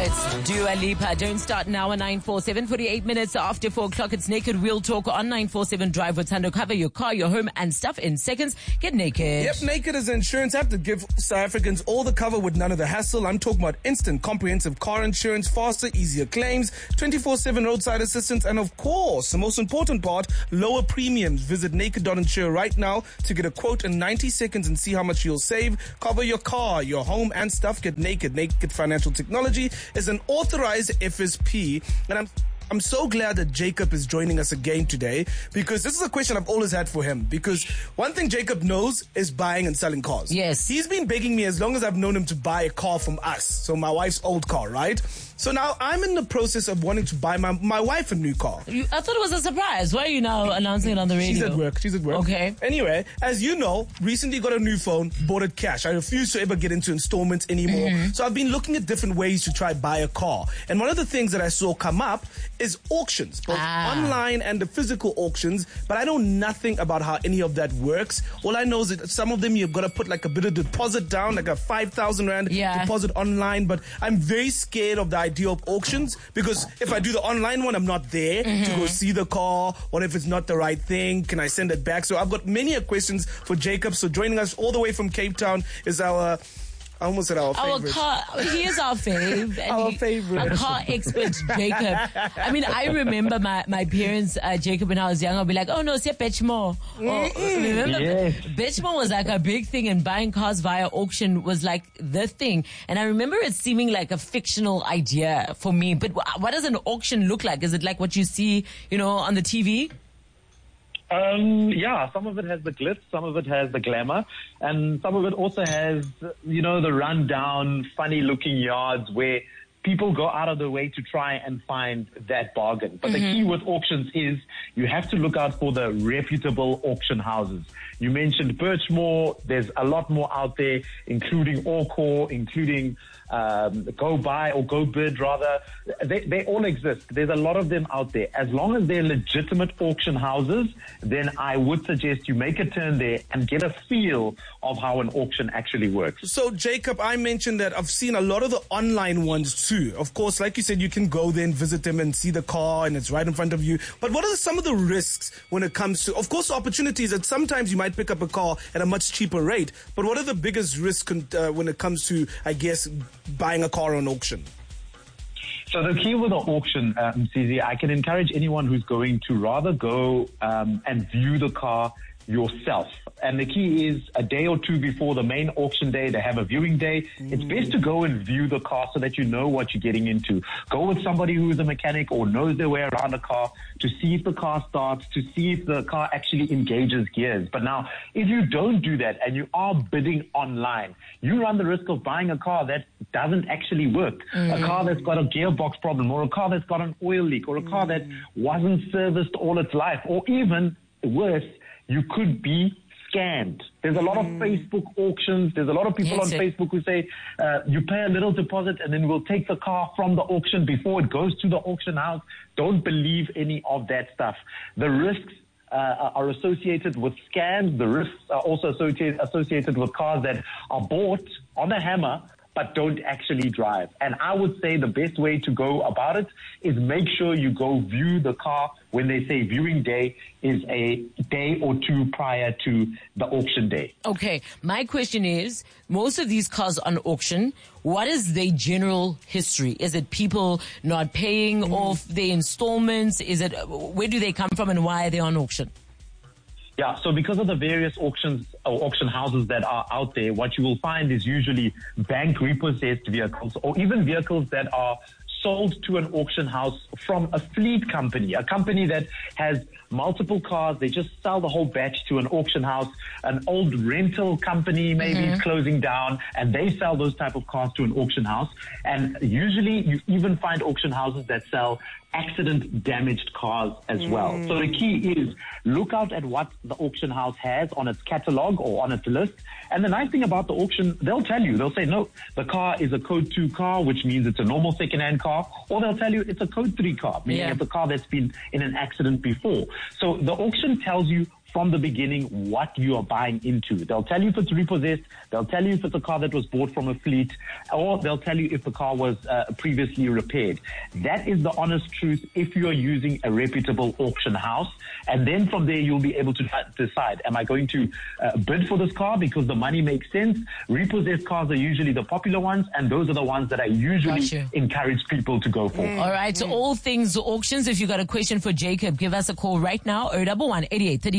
It's Dua Lipa. Don't start now at 947. 48 minutes after 4 o'clock. It's Naked Real Talk on 947 Drive with Tando. Cover your car, your home, and stuff in seconds. Get naked. Yep, Naked is insurance. I have to give South Africans all the cover with none of the hassle. I'm talking about instant, comprehensive car insurance, faster, easier claims, 24/7 roadside assistance, and of course, the most important part, lower premiums. Visit naked.insure right now to get a quote in 90 seconds and see how much you'll save. Cover your car, your home, and stuff. Get naked. Naked Financial Technology is an authorized FSP, and I'm so glad that Jacob is joining us again today, because this is a question I've always had for him. Because one thing Jacob knows is buying and selling cars. Yes. He's been begging me as long as I've known him to buy a car from us. So my wife's old car, right? So now I'm in the process of wanting to buy my wife a new car. I thought it was a surprise. Why are you now announcing it on the radio? She's at work. Okay. Anyway, as you know, recently got a new phone, bought it cash. I refuse to ever get into installments anymore. Mm-hmm. So I've been looking at different ways to try buy a car. And one of the things that I saw come up is auctions, both online and the physical auctions. But I know nothing about how any of that works. All I know is that some of them you've got to put like a bit of deposit down, like a 5,000 Rand deposit online. But I'm very scared of the idea of auctions, because if I do the online one, I'm not there to go see the car. What if it's not the right thing? Can I send it back? So I've got many questions for Jacob. So joining us all the way from Cape Town is our... I almost said our favorite. He is our fave. Our favorite. Our car expert, Jacob. I mean, I remember my parents, Jacob, when I was young, I'd be like, oh no, say Betchmo. Remember, Betchmo was like a big thing, and buying cars via auction was like the thing. And I remember it seeming like a fictional idea for me. But what does an auction look like? Is it like what you see, on the TV? Yeah, some of it has the glitz, some of it has the glamour, and some of it also has, the rundown, funny looking yards where people go out of their way to try and find that bargain. But the key with auctions is you have to look out for the reputable auction houses. You mentioned Birchmore. There's a lot more out there, including Orcor, including Go Buy or Go Bid rather. They all exist. There's a lot of them out there. As long as they're legitimate auction houses, then I would suggest you make a turn there and get a feel of how an auction actually works. So Jacob, I mentioned that I've seen a lot of the online ones too. Of course, like you said, you can go there and visit them and see the car and it's right in front of you. But what are some of the risks when it comes to, of course, opportunities that sometimes you might pick up a car at a much cheaper rate. But what are the biggest risks when it comes to, I guess, buying a car on auction? So the key with the auction, CZ, I can encourage anyone who's going to rather go and view the car yourself. And the key is a day or two before the main auction day, they have a viewing day. It's best to go and view the car so that you know what you're getting into. Go with somebody who's a mechanic or knows their way around a car to see if the car starts, to see if the car actually engages gears. But now, if you don't do that and you are bidding online, you run the risk of buying a car that doesn't actually work. A car that's got a gearbox problem, or a car that's got an oil leak, or a car that wasn't serviced all its life, or even worse, you could be scammed. There's a lot of Facebook auctions. There's a lot of people on Facebook who say, you pay a little deposit and then we'll take the car from the auction before it goes to the auction house. Don't believe any of that stuff. The risks are associated with scams. The risks are also associated with cars that are bought on a hammer but don't actually drive. And I would say the best way to go about it is make sure you go view the car when they say viewing day is a day or two prior to the auction day. Okay, my question is, most of these cars on auction, what is their general history? Is it people not paying off their installments? Is it, where do they come from and why are they on auction? Yeah, so because of the various auctions or auction houses that are out there, what you will find is usually bank repossessed vehicles, or even vehicles that are sold to an auction house from a fleet company, a company that has multiple cars. They just sell the whole batch to an auction house. An old rental company maybe is closing down, and they sell those type of cars to an auction house. And usually you even find auction houses that sell accident damaged cars as well. So the key is look out at what the auction house has on its catalog or on its list. And the nice thing about the auction, they'll tell you, they'll say, no, the car is a code 2 car, which means it's a normal second-hand car, or they'll tell you it's a code 3 car, meaning it's a car that's been in an accident before. So the auction tells you from the beginning what you are buying into. They'll tell you if it's repossessed, they'll tell you if it's a car that was bought from a fleet, or they'll tell you if the car was previously repaired. That is the honest truth if you are using a reputable auction house. And then from there, you'll be able to decide, am I going to bid for this car because the money makes sense? Repossessed cars are usually the popular ones, and those are the ones that I usually encourage people to go for. All right, so all things auctions. If you got a question for Jacob, give us a call right now, 011 88 38